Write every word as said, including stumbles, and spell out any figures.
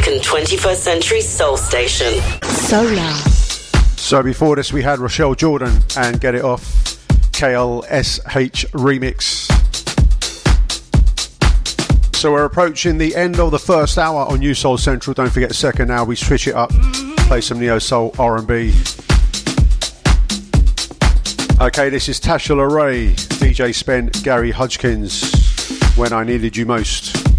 American twenty-first century soul station. Solar. So before this we had Rochelle Jordan and Get It Off, K L S H remix. So we're approaching the end of the first hour on New Soul Central. Don't forget the second hour we switch it up, play some neo soul R and B. Okay, this is Tasha LaRae, D J Spen, Gary Hodgkins, When I Needed You Most.